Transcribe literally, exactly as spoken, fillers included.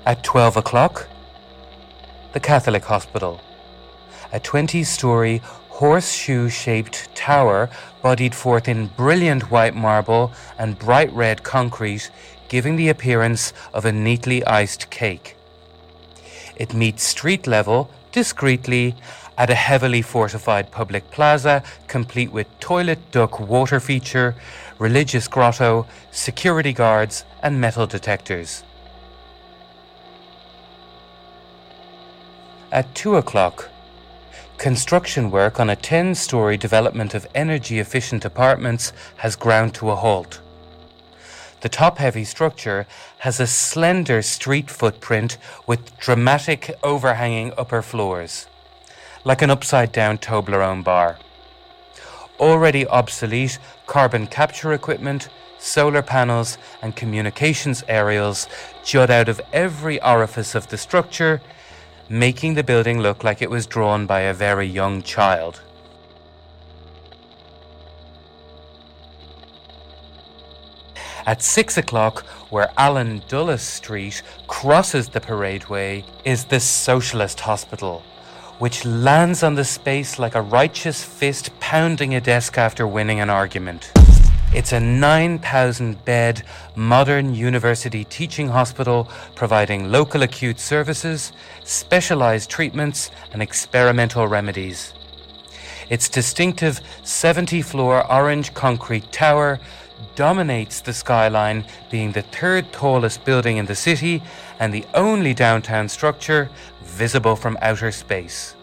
At twelve o'clock, the Catholic Hospital, a twenty-storey horseshoe-shaped tower bodied forth in brilliant white marble and bright red concrete, giving the appearance of a neatly iced cake. It meets street level, discreetly, at a heavily fortified public plaza, complete with toilet duck water feature, religious grotto, security guards and metal detectors. At two o'clock, construction work on a ten-storey development of energy-efficient apartments has ground to a halt. The top-heavy structure has a slender street footprint with dramatic overhanging upper floors, like an upside-down Toblerone bar. Already obsolete carbon capture equipment, solar panels and communications aerials jut out of every orifice of the structure, making the building look like it was drawn by a very young child. At six o'clock, where Alan Dulles Street crosses the Paradeway, is the Socialist Hospital, which lands on the space like a righteous fist pounding a desk after winning an argument. It's a nine thousand bed modern university teaching hospital providing local acute services, specialized treatments and experimental remedies. Its distinctive seventy-floor orange concrete tower dominates the skyline, being the third tallest building in the city and the only downtown structure visible from outer space.